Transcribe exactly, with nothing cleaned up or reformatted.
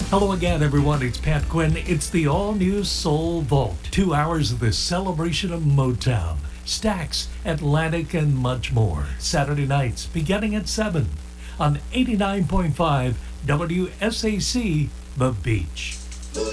Hello again, everyone. It's Pat Quinn. It's the all-new Soul Vault. Two hours of the celebration of Motown, Stax, Atlantic, and much more. Saturday nights, beginning at seven on eighty-nine point five W S A C, The Beach.